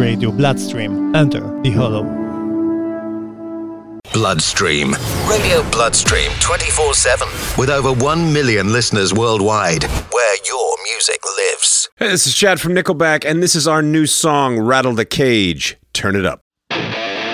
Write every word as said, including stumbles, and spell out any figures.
Radio Bloodstream. Enter the Hollow. Bloodstream. Radio Bloodstream twenty-four seven. With over one million listeners worldwide. Where your music lives. Hey, this is Chad from Nickelback, and this is our new song, Rattle the Cage. Turn it up.